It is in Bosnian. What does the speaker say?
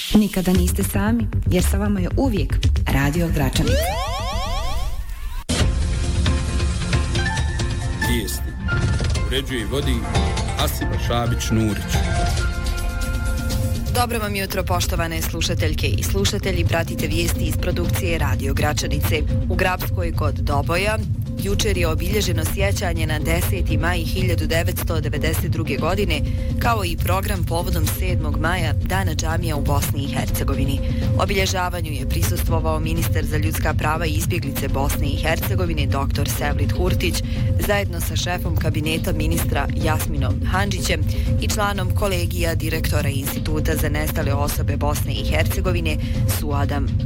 Nikada niste sami, jer sa vama je uvijek Radio Gračanica. Vijesti uređuje i vodi Asiba Šabić-Nurić. Dobro vam jutro, poštovane slušateljke i slušatelji. Pratite vijesti iz produkcije Radio Gračanice. U Grabskoj kod Doboja jučer je obilježeno sjećanje na 10. maj 1992. godine, kao i program povodom 7. maja, Dana džamija u Bosni i Hercegovini. Obilježavanju je prisustvovao ministar za ljudska prava i izbjeglice Bosne i Hercegovine, dr. Sevlit Hurtić, zajedno sa šefom kabineta ministra Jasminom Handžićem i članom kolegija direktora Instituta za nestale osobe Bosne i Hercegovine, Suadom